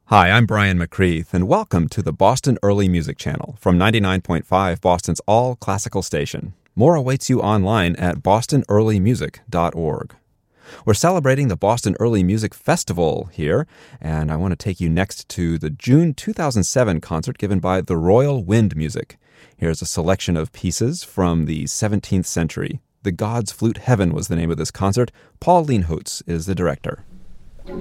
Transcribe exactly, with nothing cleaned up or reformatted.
Hi, I'm Brian McCreath, and welcome to the Boston Early Music Channel from ninety-nine point five, Boston's all-classical station. More awaits you online at boston early music dot org. We're celebrating the Boston Early Music Festival here, and I want to take you next to the June two thousand seven concert given by the Royal Wind Music. Here's a selection of pieces from the seventeenth century. The God's Flute Heaven was the name of this concert. Paul Leenhoutz is the director.